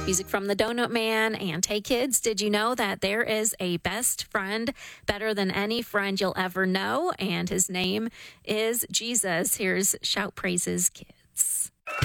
Music from the Donut Man. And hey, kids, did you know that there is a best friend better than any friend you'll ever know? And his name is Jesus. Here's Shout Praises Kids.